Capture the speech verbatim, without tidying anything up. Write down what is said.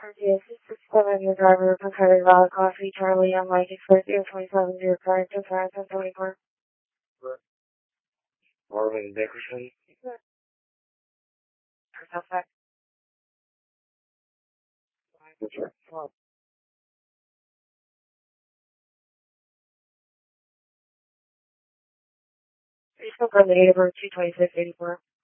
Yes, this is seven, your driver, Pacific Valley Coffee, Charlie, on Mike Express, zero twenty-seven, zero five, to France, and twenty-four. Marvin Dickerson. Perfect. That's right. Please confirm the date of birth, two twenty-six eighty-four.